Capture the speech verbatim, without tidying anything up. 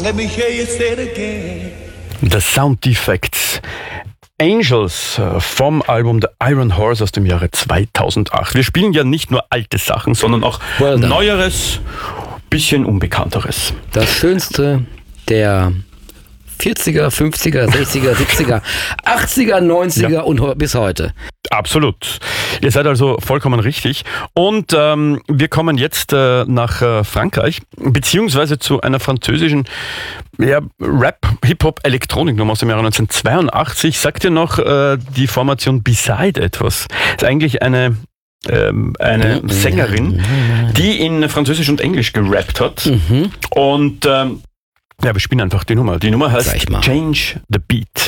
Let me hear you say it again. The Sound Defects. Angels vom Album The Iron Horse aus dem Jahre zweitausendacht. Wir spielen ja nicht nur alte Sachen, sondern auch well Neueres, bisschen Unbekannteres. Das Schönste der vierziger, fünfziger, sechziger, siebziger, achtziger, neunziger ja. und bis heute. Absolut. Ihr seid also vollkommen richtig. Und ähm, wir kommen jetzt äh, nach äh, Frankreich, beziehungsweise zu einer französischen ja, Rap, Hip-Hop, Elektroniknummer aus dem Jahre neunzehnhundertzweiundachtzig. Sagt ihr noch äh, die Formation Beside etwas? Das ist eigentlich eine ähm, eine Sängerin, die in Französisch und Englisch gerappt hat. Mhm. Und ähm, ja, wir spielen einfach die Nummer. Die Nummer heißt Change the Beat.